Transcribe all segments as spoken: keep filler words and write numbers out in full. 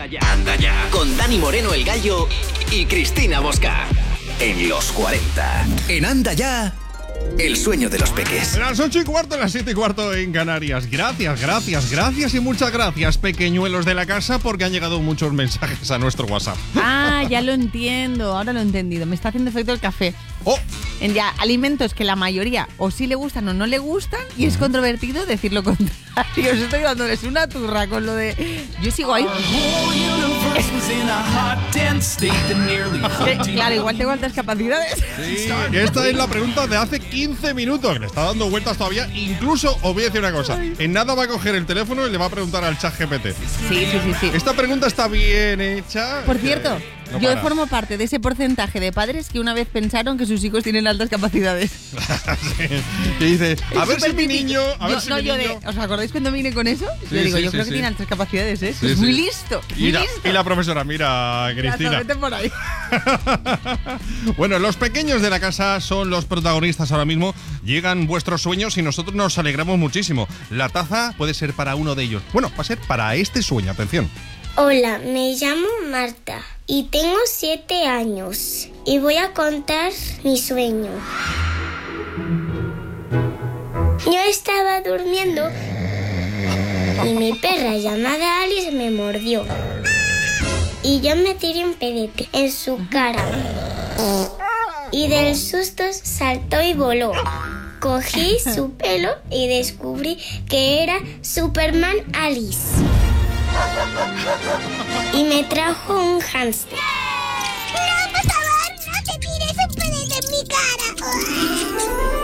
ya, anda ya. Con Dani Moreno el Gallo y Cristina Bosca. En los cuarenta. En Anda Ya, el sueño de los peques. Las ocho y cuarto, las siete y cuarto en Canarias. Gracias, gracias, gracias y muchas gracias, pequeñuelos de la casa, porque han llegado muchos mensajes a nuestro WhatsApp. Ah, ya lo entiendo, ahora lo he entendido. Me está haciendo efecto el café. Oh. En ya alimentos que la mayoría o sí le gustan o no le gustan, y es controvertido decir lo contrario. Os estoy dándoles una turra con lo de... Yo sigo ahí. Claro, igual tengo altas capacidades. Sí, esta es la pregunta de hace quince minutos, que le está dando vueltas todavía. Incluso os voy a decir una cosa. En nada va a coger el teléfono y le va a preguntar al chat G P T. Sí, sí, sí, sí. Esta pregunta está bien hecha. Por cierto, no yo para. formo parte de ese porcentaje de padres que una vez pensaron que sus hijos tienen altas capacidades. Sí. Y dice, a Es ver si súper mi típico. niño... A yo, ver si no, mi yo niño... de, ¿os acordáis cuando vine con eso? Sí, yo digo, sí, yo sí, creo sí. que tiene altas capacidades, ¿eh? Sí, es sí. muy listo, muy Y la, listo. y la profesora, mira, Cristina. Vete por ahí. Bueno, los pequeños de la casa son los protagonistas ahora mismo. Llegan vuestros sueños y nosotros nos alegramos muchísimo. La taza puede ser para uno de ellos. Bueno, va a ser para este sueño, atención. Hola, me llamo Marta y tengo siete años y voy a contar mi sueño. Yo estaba durmiendo y mi perra llamada Alice me mordió y yo me tiré un pedete en su cara y del susto saltó y voló. Cogí su pelo y descubrí que era Superman Alice. Y me trajo un hámster. ¡No, por favor! ¡No te tires un pedete en mi cara!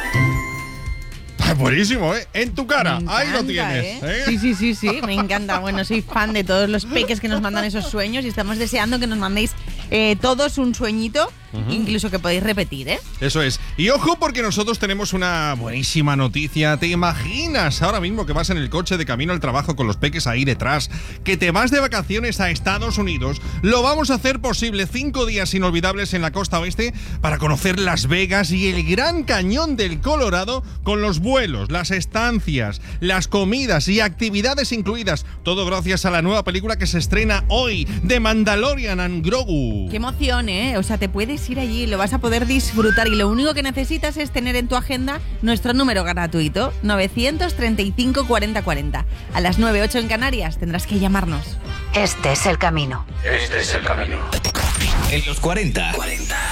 Buenísimo, ¿eh? En tu cara. Me Ahí lo encanta, tienes. ¿eh? ¿eh? Sí, sí, sí, sí. Me encanta. Bueno, soy fan de todos los peques que nos mandan esos sueños y estamos deseando que nos mandéis eh, todos un sueñito, uh-huh. incluso que podéis repetir, ¿eh? Eso es. Y ojo, porque nosotros tenemos una buenísima noticia. ¿Te imaginas ahora mismo que vas en el coche de camino al trabajo con los peques ahí detrás, que te vas de vacaciones a Estados Unidos? Lo vamos a hacer posible. Cinco días inolvidables en la costa oeste para conocer Las Vegas y el Gran Cañón del Colorado, con los vuelos, las estancias, las comidas y actividades incluidas. Todo gracias a la nueva película que se estrena hoy, The Mandalorian and Grogu. Qué emoción, ¿eh? O sea, te puedes ir allí, lo vas a poder disfrutar y lo único que necesitas es tener en tu agenda nuestro número gratuito, novecientos treinta y cinco cuarenta cuarenta. A las nueve ocho en Canarias tendrás que llamarnos. Este es el camino. Este es el camino. En los cuarenta. cuarenta.